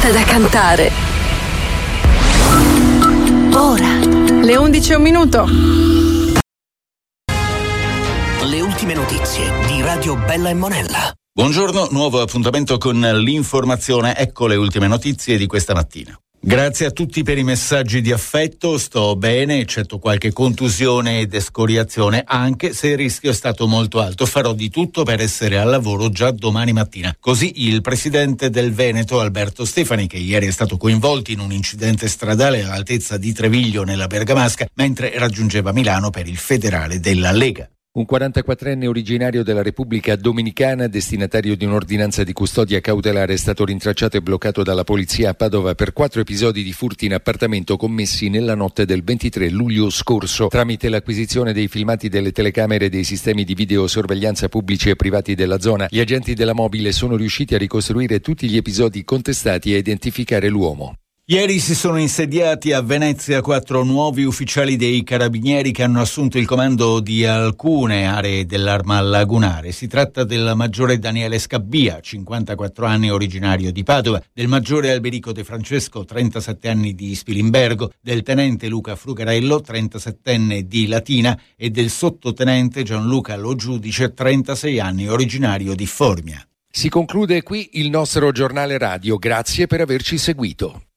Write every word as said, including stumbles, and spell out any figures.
fatta da cantare. Ora. Le undici e un minuto. Le ultime notizie di Radio Bella e Monella. Buongiorno, nuovo appuntamento con l'informazione. Ecco le ultime notizie di questa mattina. Grazie a tutti per i messaggi di affetto, sto bene, eccetto qualche contusione ed escoriazione, anche se il rischio è stato molto alto. Farò di tutto per essere al lavoro già domani mattina. Così il presidente del Veneto, Alberto Stefani, che ieri è stato coinvolto in un incidente stradale all'altezza di Treviglio nella Bergamasca, mentre raggiungeva Milano per il federale della Lega. Un quarantaquattrenne originario della Repubblica Dominicana, destinatario di un'ordinanza di custodia cautelare, è stato rintracciato e bloccato dalla polizia a Padova per quattro episodi di furti in appartamento commessi nella notte del ventitré luglio scorso. Tramite l'acquisizione dei filmati delle telecamere e dei sistemi di videosorveglianza pubblici e privati della zona, gli agenti della mobile sono riusciti a ricostruire tutti gli episodi contestati e a identificare l'uomo. Ieri si sono insediati a Venezia quattro nuovi ufficiali dei carabinieri che hanno assunto il comando di alcune aree dell'Arma Lagunare. Si tratta del maggiore Daniele Scabbia, cinquantaquattro anni, originario di Padova, del maggiore Alberico De Francesco, trentasette anni, di Spilimbergo, del tenente Luca Frugarello, trentasettenne, di Latina, e del sottotenente Gianluca Lo Giudice, trentasei anni, originario di Formia. Si conclude qui il nostro giornale radio. Grazie per averci seguito.